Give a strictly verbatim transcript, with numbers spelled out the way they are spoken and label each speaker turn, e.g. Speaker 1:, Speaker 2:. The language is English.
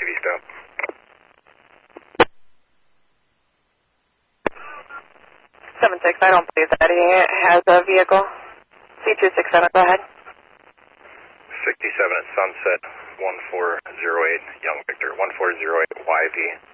Speaker 1: V stop.
Speaker 2: seven six, I don't believe that he has a vehicle. C two six seven, go ahead.
Speaker 1: sixty-seven at Sunset, one four zero eight, Young Victor, one four zero eight Y V.